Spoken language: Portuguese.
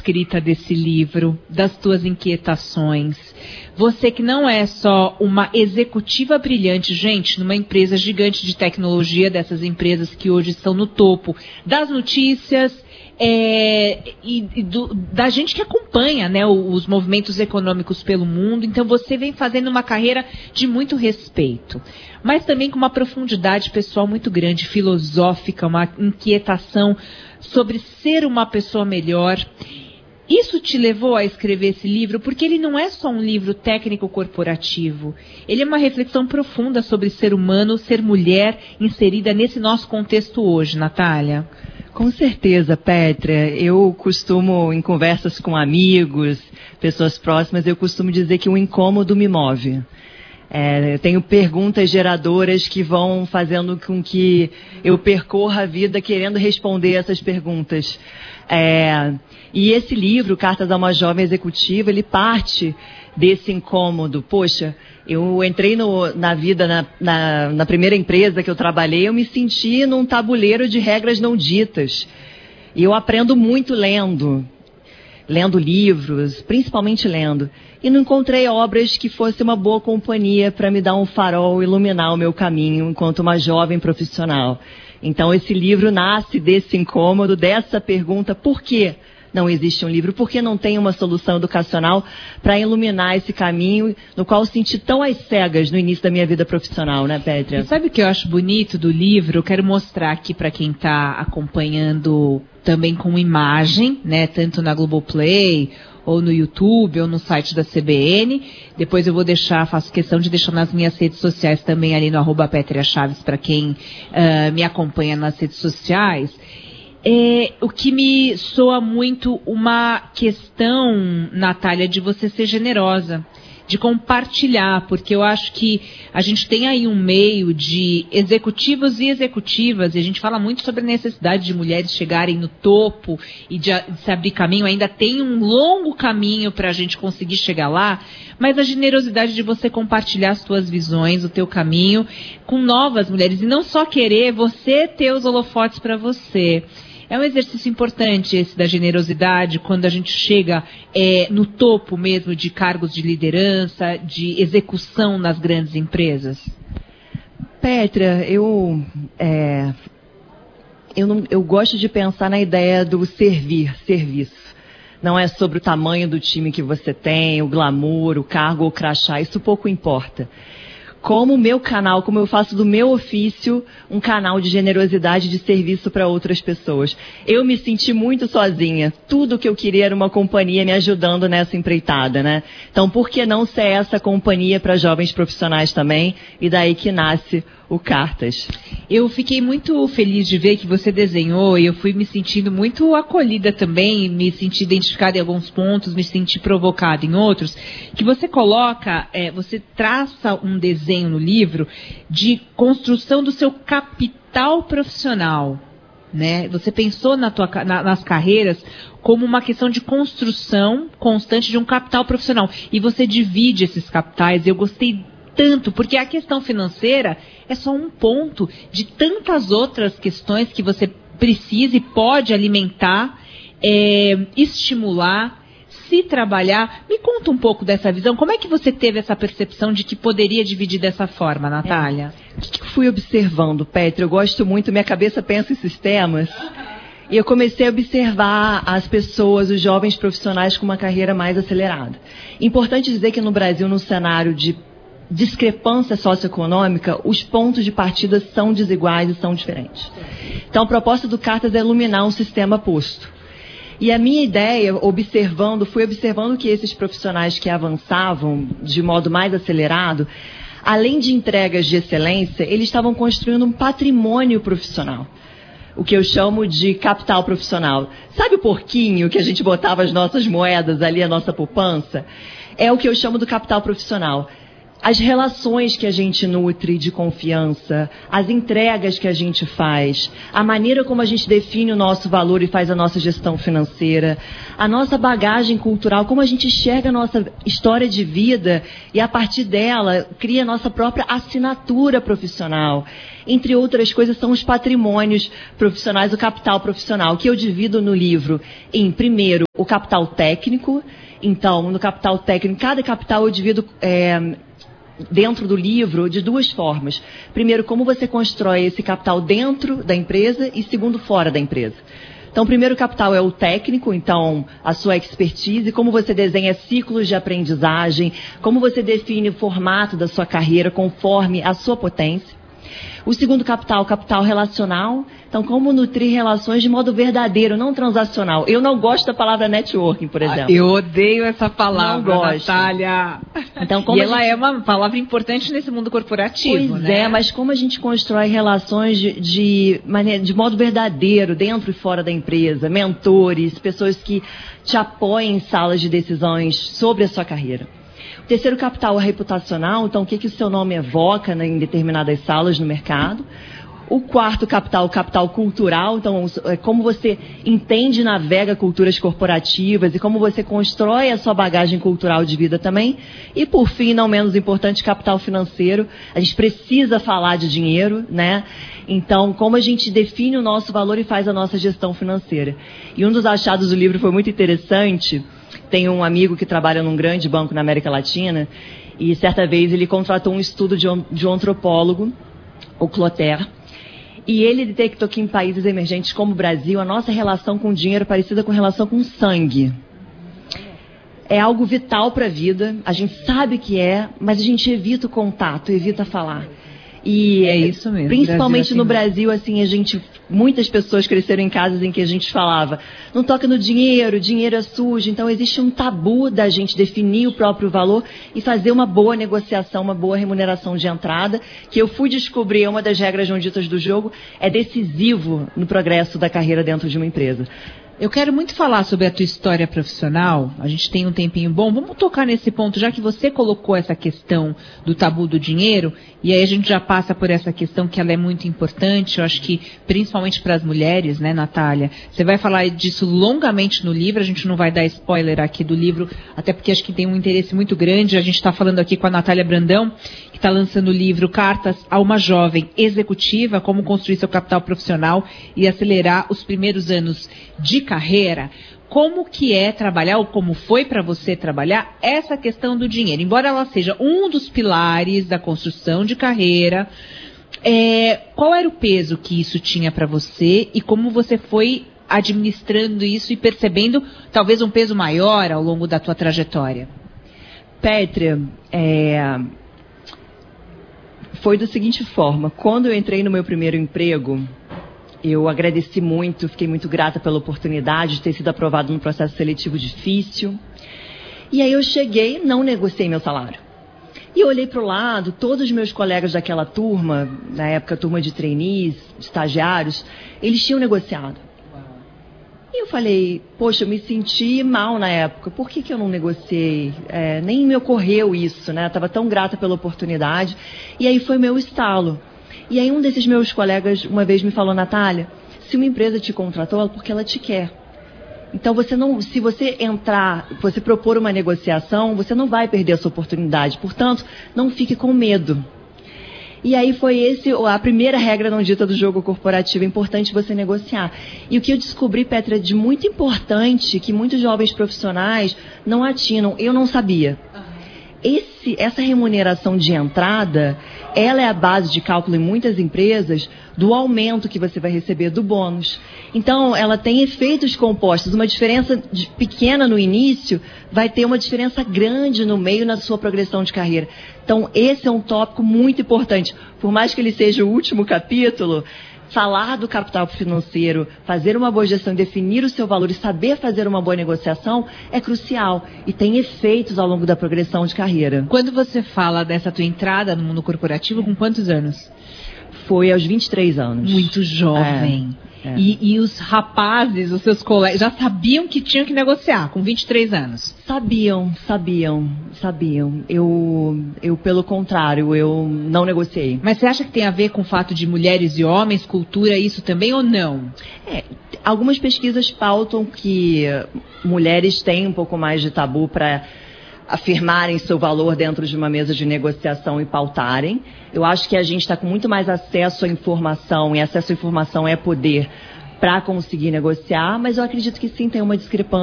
escrita desse livro, das tuas inquietações. Você que não é só uma executiva brilhante, gente, numa empresa gigante de tecnologia, dessas empresas que hoje estão no topo das notícias, da gente que acompanha, né, os movimentos econômicos pelo mundo. Então você vem fazendo uma carreira de muito respeito, mas também com uma profundidade pessoal muito grande, filosófica, uma inquietação sobre ser uma pessoa melhor. Isso te levou a escrever esse livro, porque ele não é só um livro técnico corporativo. Ele é uma reflexão profunda sobre ser humano, ser mulher, inserida nesse nosso contexto hoje, Natália. Com certeza, Pétria. Eu costumo, em conversas com amigos, pessoas próximas, eu costumo dizer que o incômodo me move. Eu tenho perguntas geradoras que vão fazendo com que eu percorra a vida querendo responder essas perguntas. E esse livro, Cartas a uma Jovem Executiva, ele parte desse incômodo. Poxa, eu entrei na vida, na primeira empresa que eu trabalhei, eu me senti num tabuleiro de regras não ditas. E eu aprendo muito lendo livros, principalmente lendo. E não encontrei obras que fosse uma boa companhia para me dar um farol, iluminar o meu caminho enquanto uma jovem profissional. Então esse livro nasce desse incômodo, dessa pergunta: por que não existe um livro? Por que não tem uma solução educacional para iluminar esse caminho no qual eu senti tão às cegas no início da minha vida profissional, né, Pétria? E sabe o que eu acho bonito do livro? Eu quero mostrar aqui para quem está acompanhando também com imagem, né, tanto na Globoplay, ou no YouTube, ou no site da CBN. Depois eu vou faço questão de deixar nas minhas redes sociais também, ali no @PétriaChaves, para quem me acompanha nas redes sociais. O que me soa muito uma questão, Natália, de você ser generosa, de compartilhar, porque eu acho que a gente tem aí um meio de executivos e executivas, e a gente fala muito sobre a necessidade de mulheres chegarem no topo e de se abrir caminho. Ainda tem um longo caminho para a gente conseguir chegar lá, mas a generosidade de você compartilhar as tuas visões, o teu caminho com novas mulheres, e não só querer você ter os holofotes para você. É um exercício importante esse da generosidade, quando a gente chega no topo mesmo de cargos de liderança, de execução nas grandes empresas. Pétria, eu gosto de pensar na ideia do serviço. Não é sobre o tamanho do time que você tem, o glamour, o cargo ou o crachá, isso pouco importa. Como o meu canal, como eu faço do meu ofício um canal de generosidade, de serviço para outras pessoas. Eu me senti muito sozinha. Tudo que eu queria era uma companhia me ajudando nessa empreitada, né? Então, por que não ser essa companhia para jovens profissionais também? E daí que nasce o Cartas. Eu fiquei muito feliz de ver que você desenhou, e eu fui me sentindo muito acolhida também, me senti identificada em alguns pontos, me senti provocada em outros, que você coloca, você traça um desenho no livro de construção do seu capital profissional, né? Você pensou nas carreiras como uma questão de construção constante de um capital profissional, e você divide esses capitais. Eu gostei tanto, porque a questão financeira é só um ponto de tantas outras questões que você precisa e pode alimentar, estimular, se trabalhar. Me conta um pouco dessa visão. Como é que você teve essa percepção de que poderia dividir dessa forma, Natália? O que eu fui observando, Pétria? Eu gosto muito, minha cabeça pensa em sistemas. E eu comecei a observar as pessoas, os jovens profissionais com uma carreira mais acelerada. Importante dizer que no Brasil, num cenário de discrepância socioeconômica, os pontos de partida são desiguais e são diferentes. Então, a proposta do Cartas é iluminar um sistema posto. E a minha ideia, fui observando que esses profissionais que avançavam de modo mais acelerado, além de entregas de excelência, eles estavam construindo um patrimônio profissional. O que eu chamo de capital profissional. Sabe o porquinho que a gente botava as nossas moedas ali, a nossa poupança? É o que eu chamo do capital profissional. As relações que a gente nutre de confiança, as entregas que a gente faz, a maneira como a gente define o nosso valor e faz a nossa gestão financeira, a nossa bagagem cultural, como a gente enxerga a nossa história de vida e, a partir dela, cria a nossa própria assinatura profissional. Entre outras coisas, são os patrimônios profissionais, o capital profissional, que eu divido no livro em, primeiro, o capital técnico. Então, no capital técnico, cada capital eu divido dentro do livro de duas formas. Primeiro, como você constrói esse capital dentro da empresa e segundo, fora da empresa. Então, o primeiro capital é o técnico, então, a sua expertise, como você desenha ciclos de aprendizagem, como você define o formato da sua carreira conforme a sua potência. O segundo capital, o capital relacional. Então, como nutrir relações de modo verdadeiro, não transacional. Eu não gosto da palavra networking, por exemplo. Eu odeio essa palavra, não gosto. Natália. Então, como ela é uma palavra importante nesse mundo corporativo, pois né? Mas como a gente constrói relações de modo verdadeiro, dentro e fora da empresa, mentores, pessoas que te apoiem em salas de decisões sobre a sua carreira. O terceiro capital é reputacional, então o que o seu nome evoca, né, em determinadas salas no mercado. O quarto capital, o capital cultural, então como você entende e navega culturas corporativas e como você constrói a sua bagagem cultural de vida também. E por fim, não menos importante, capital financeiro. A gente precisa falar de dinheiro, né? Então, como a gente define o nosso valor e faz a nossa gestão financeira. E um dos achados do livro foi muito interessante. Tem um amigo que trabalha num grande banco na América Latina e certa vez ele contratou um estudo de um antropólogo, o Clotaire, e ele detectou que em países emergentes como o Brasil, a nossa relação com o dinheiro é parecida com a relação com o sangue. É algo vital para a vida, a gente sabe que é, mas a gente evita o contato, evita falar. E é isso mesmo. Principalmente no Brasil, assim, muitas pessoas cresceram em casas em que a gente falava, não toca no dinheiro, dinheiro é sujo. Então existe um tabu da gente definir o próprio valor e fazer uma boa negociação, uma boa remuneração de entrada, que eu fui descobrir, uma das regras não ditas do jogo, é decisivo no progresso da carreira dentro de uma empresa. Eu quero muito falar sobre a tua história profissional, a gente tem um tempinho bom, vamos tocar nesse ponto, já que você colocou essa questão do tabu do dinheiro, e aí a gente já passa por essa questão que ela é muito importante, eu acho que principalmente para as mulheres, né, Natália? Você vai falar disso longamente no livro, a gente não vai dar spoiler aqui do livro, até porque acho que tem um interesse muito grande, a gente está falando aqui com a Natália Brandão, que está lançando o livro Cartas a uma Jovem Executiva, como construir seu capital profissional e acelerar os primeiros anos de carreira. Como que é trabalhar, ou como foi para você trabalhar, essa questão do dinheiro? Embora ela seja um dos pilares da construção de carreira, qual era o peso que isso tinha para você e como você foi administrando isso e percebendo talvez um peso maior ao longo da tua trajetória? Pétria, foi da seguinte forma, quando eu entrei no meu primeiro emprego, eu agradeci muito, fiquei muito grata pela oportunidade de ter sido aprovado num processo seletivo difícil. E aí eu cheguei, não negociei meu salário. E eu olhei para o lado, todos os meus colegas daquela turma, na época turma de trainees, de estagiários, eles tinham negociado. E eu falei, poxa, eu me senti mal na época, por que eu não negociei? Nem me ocorreu isso, né? Eu estava tão grata pela oportunidade. E aí foi meu estalo. E aí um desses meus colegas uma vez me falou, Natália, se uma empresa te contratou, é porque ela te quer. Então se você você propor uma negociação, você não vai perder essa oportunidade. Portanto, não fique com medo. E aí foi a primeira regra não dita do jogo corporativo, é importante você negociar. E o que eu descobri, Petra, de muito importante, que muitos jovens profissionais não atinam, eu não sabia. Essa remuneração de entrada, ela é a base de cálculo em muitas empresas do aumento que você vai receber do bônus. Então, ela tem efeitos compostos. Uma diferença pequena no início vai ter uma diferença grande no meio na sua progressão de carreira. Então, esse é um tópico muito importante. Por mais que ele seja o último capítulo, falar do capital financeiro, fazer uma boa gestão, definir o seu valor e saber fazer uma boa negociação é crucial e tem efeitos ao longo da progressão de carreira. Quando você fala dessa tua entrada no mundo corporativo, com quantos anos? Foi aos 23 anos. Muito jovem. E os rapazes, os seus colegas, já sabiam que tinham que negociar com 23 anos? Sabiam. Eu pelo contrário, eu não negociei. Mas você acha que tem a ver com o fato de mulheres e homens, cultura, isso também ou não? Algumas pesquisas pautam que mulheres têm um pouco mais de tabu para afirmarem seu valor dentro de uma mesa de negociação e pautarem. Eu acho que a gente está com muito mais acesso à informação, e acesso à informação é poder para conseguir negociar, mas eu acredito que sim, tem uma discrepância